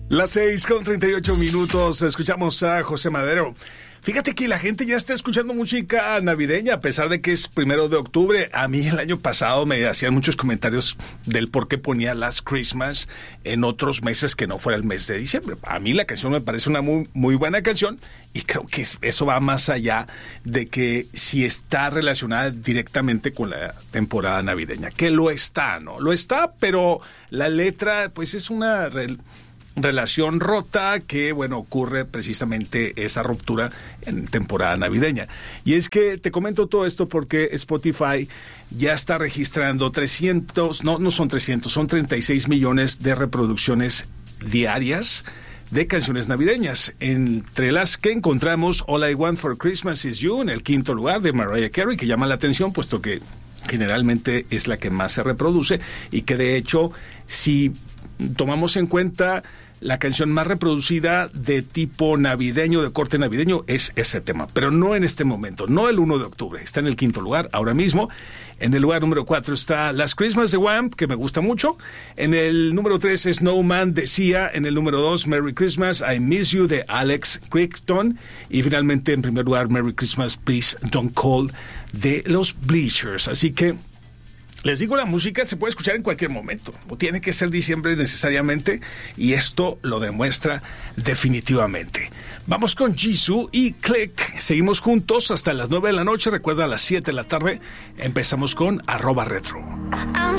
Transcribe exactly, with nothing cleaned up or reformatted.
Las seis con treinta y ocho minutos, escuchamos a José Madero. Fíjate que la gente ya está escuchando música navideña, a pesar de que es primero de octubre. A mí el año pasado me hacían muchos comentarios del por qué ponía Last Christmas en otros meses que no fuera el mes de diciembre. A mí la canción me parece una muy, muy buena canción y creo que eso va más allá de que si está relacionada directamente con la temporada navideña, que lo está, ¿no? Lo está, pero la letra pues es una Re- relación rota que, bueno, ocurre precisamente esa ruptura en temporada navideña. Y es que te comento todo esto porque Spotify ya está registrando trescientos, no, no son trescientos, son treinta y seis millones de reproducciones diarias de canciones navideñas, entre las que encontramos All I Want for Christmas Is You en el quinto lugar de Mariah Carey, que llama la atención puesto que generalmente es la que más se reproduce y que de hecho, si tomamos en cuenta la canción más reproducida de tipo navideño, de corte navideño, es ese tema, pero no en este momento, no el uno de octubre, está en el quinto lugar ahora mismo. En el lugar número cuatro está Last Christmas de Wham, que me gusta mucho. En el número tres es Snowman de Sia. En el número dos, Merry Christmas, I Miss You de Alex Crichton. Y finalmente, en primer lugar, Merry Christmas, Please Don't Call de los Bleachers. Así que les digo, la música se puede escuchar en cualquier momento, no tiene que ser diciembre necesariamente, y esto lo demuestra definitivamente. Vamos con Jisoo y Click, seguimos juntos hasta las nueve de la noche, recuerda a las siete de la tarde, empezamos con arroba retro.